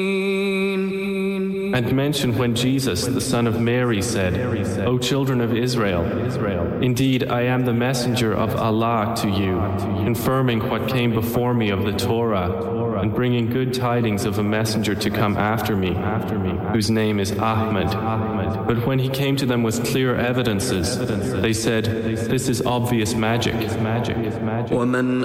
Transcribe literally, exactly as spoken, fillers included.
And mention when Jesus, the son of Mary, said, O children of Israel, indeed I am the messenger of Allah to you, confirming what came before me of the Torah, and bringing good tidings of a messenger to come after me, whose name is Ahmed. But when he came to them with clear evidences, they said, This is obvious magic.